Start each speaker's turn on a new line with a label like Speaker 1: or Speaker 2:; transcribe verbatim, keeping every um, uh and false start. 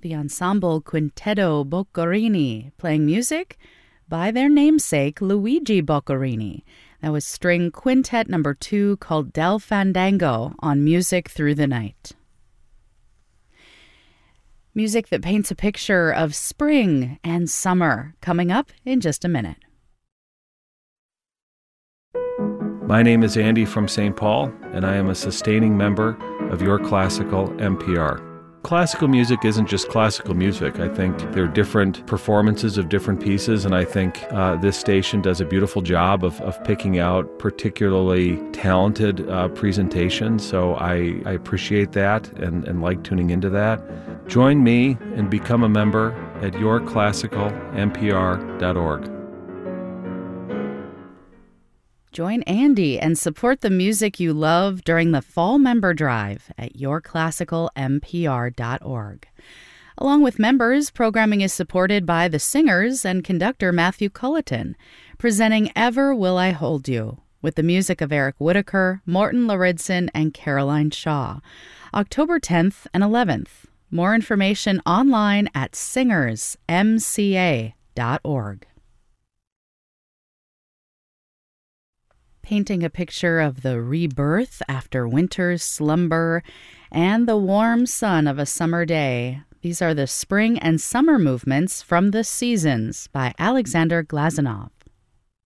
Speaker 1: the ensemble Quintetto Boccherini, playing music by their namesake Luigi Boccherini. That was string quintet number two called Del Fandango on Music Through the Night. Music that paints a picture of spring and summer, coming up in just a minute.
Speaker 2: My name is Andy from Saint Paul, and I am a sustaining member of Your Classical M P R. Classical music isn't just classical music. I think there are different performances of different pieces, and I think uh, this station does a beautiful job of, of picking out particularly talented uh, presentations, so I, I appreciate that and, and like tuning into that. Join me and become a member at your classical m p r dot org.
Speaker 1: Join Andy and support the music you love during the Fall Member Drive at your classical m p r dot org. Along with members, programming is supported by the singers and conductor Matthew Culleton, presenting Ever Will I Hold You, with the music of Eric Whitacre, Morton Lauridsen, and Caroline Shaw. October tenth and eleventh. More information online at singers m c a dot org. Painting a picture of the rebirth after winter's slumber and the warm sun of a summer day. These are the spring and summer movements from the Seasons by Alexander Glazunov.